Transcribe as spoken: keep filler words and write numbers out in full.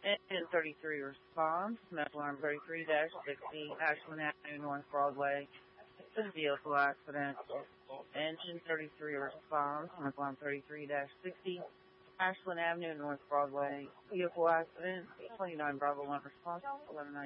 Engine thirty-three responds. Medical alarm thirty-three dash sixty, Ashland Avenue, North Broadway. It's a vehicle accident. Engine thirty-three responds. Medical alarm thirty-three dash sixty, Ashland Avenue, North Broadway. Vehicle accident. twenty-nine Bravo one response. eleven